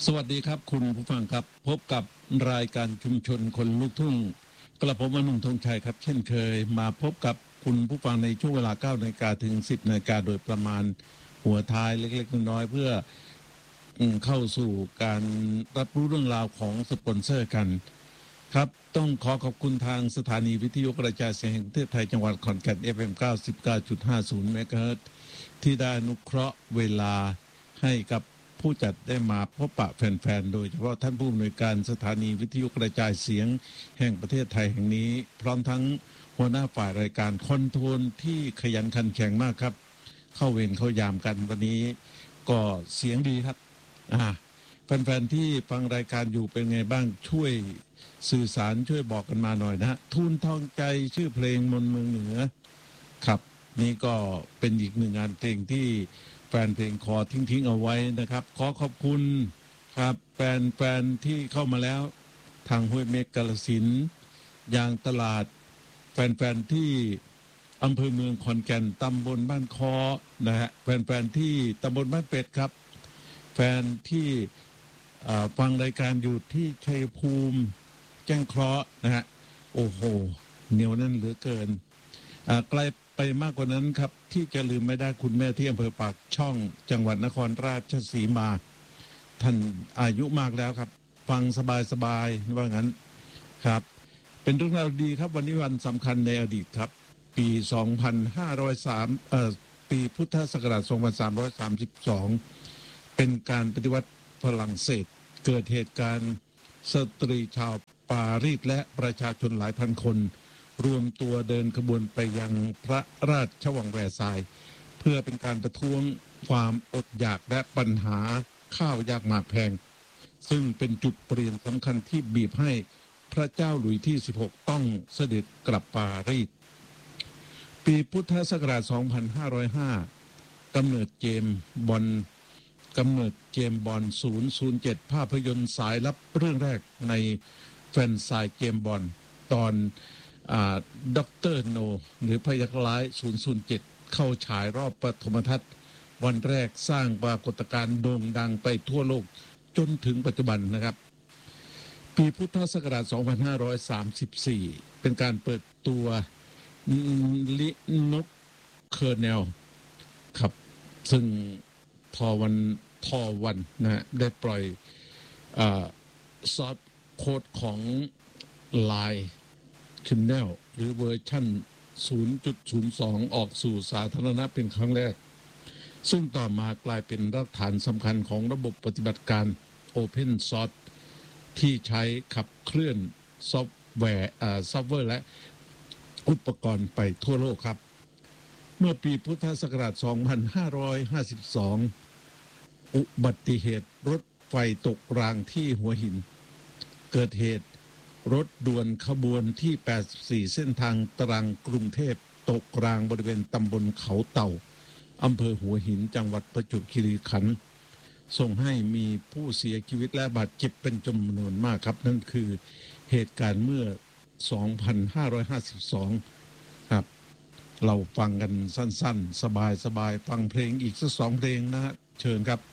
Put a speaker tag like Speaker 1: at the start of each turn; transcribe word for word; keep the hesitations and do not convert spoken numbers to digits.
Speaker 1: สวัสดีครับคุณผู้ฟังครับพบกับรายการชุมชนคนลูกทุ่งกระผมอนุ่มธงชัยครับเช่นเคยมาพบกับคุณผู้ฟังในช่วงเวลาเก้านาฬิกาถึงสิบนาฬิกาโดยประมาณหัวท้ายเล็กๆน้อยๆเพื่อเข้าสู่การรับรู้เรื่องราวของสปอนเซอร์กันครับต้องขอขอบคุณทางสถานีวิทยุกระจายเสียงแห่งประเทศไทยจังหวัดขอนแก่น เอฟ เอ็ม เก้าสิบเก้าจุดห้าศูนย์ เมกะเฮิรตซ์ที่ได้อนุเคราะห์เวลาให้กับผู้จัดได้มาพบปะแฟนๆโดยเฉพาะท่านผู้อำนวยการสถานีวิทยุกระจายเสียงแห่งประเทศไทยแห่งนี้พร้อมทั้งหัวหน้าฝ่ายรายการคอนโทรลที่ขยันขันแข็งมากครับเข้าเวรเข้ายามกันวันนี้ก็เสียงดีครับอ่าแฟนๆที่ฟังรายการอยู่เป็นไงบ้างช่วยสื่อสารช่วยบอกกันมาหน่อยนะทูลทองใจชื่อเพลงมนเมืองเหนือครับนี่ก็เป็นอีกหนึ่งงานเพลงที่แฟนเพลงขอทิ้งๆเอาไว้นะครับขอขอบคุณครับแฟนแฟนที่เข้ามาแล้วทางห้วยเมฆกาฬสินธุ์ยางตลาดแฟนๆที่อำเภอเมืองขอนแก่นตำบลบ้านคอนะฮะแฟนๆที่ตำบลบ้านเป็ดครับแฟนที่ฟังรายการอยู่ที่ชัยภูมิแจ้งเคราะห์นะฮะโอ้โหเหนียวแน่นเหลือเกินไกลไปมากกว่านั้นครับที่จะลืมไม่ได้คุณแม่ที่อำเภอปากช่องจังหวัดนครราชสีมาท่านอายุมากแล้วครับฟังสบายๆว่างั้นครับเป็นเรื่องราวดีครับวันนี้วันสำคัญในอดีตครับปีสองพันห้าร้อยสามเอ่อปีพุทธศักราชสองพันสามร้อยสามสิบสองเป็นการปฏิวัติฝรั่งเศสเกิดเหตุการณ์สตรีชาวปารีสและประชาชนหลายพันคนรวมตัวเดินขบวนไปยังพระราชวังแวร์ซายน์เพื่อเป็นการประท้วงความอดอยากและปัญหาข้าวยากหมากแพงซึ่งเป็นจุดเปลี่ยนสำคัญที่บีบให้พระเจ้าหลุยส์ที่สิบหกต้องเสด็จกลับปารีสปีพุทธศักราชสองพันห้าร้อยห้ากำเนิดเจมส์บอนด์กำเนิดเจมส์บอนด์ศูนย์ศูนย์เจ็ดภาพยนตร์สายลับเรื่องแรกในแฟรนไชส์เจมส์บอนด์ตอนด็อกเตอร์โนหรือพยัคฆ์ร้ายศูนย์ศูนย์เจ็ดเข้าฉายรอบปฐมทัศน์วันแรกสร้างปรากฏการณ์โด่งดังไปทั่วโลกจนถึงปัจจุบันนะครับปีพุทธศักราชสองพันห้าร้อยสามสิบสี่เป็นการเปิดตัวลินกเคอร์เนลครับซึ่งทอวันทอวันนะได้ปล่อยซอฟต์โค้ดของไลน์Channel หรือเวอร์ชัน ศูนย์จุดศูนย์สอง ออกสู่สาธารณะเป็นครั้งแรกซึ่งต่อมากลายเป็นรากฐานสำคัญของระบบปฏิบัติการ Open Source ที่ใช้ขับเคลื่อนซอฟต์แวร์ซอฟต์แวร์และอุปกรณ์ไปทั่วโลกครับเมื่อปีพุทธศักราชสองพันห้าร้อยห้าสิบสองอุบัติเหตุรถไฟตกรางที่หัวหินเกิดเหตุรถด่วนขบวนที่แปดสิบสี่เส้นทางตรังกรุงเทพตกรางบริเวณตำบลเขาเต่าอำเภอหัวหินจังหวัดประจวบคีรีขันธ์ส่งให้มีผู้เสียชีวิตและบาดเจ็บเป็นจำนวนมากครับนั่นคือเหตุการณ์เมื่อสองพันห้าร้อยห้าสิบสองครับเราฟังกันสั้นๆสบายๆฟังเพลงอีกสักสองเพลงนะฮะเชิญครับ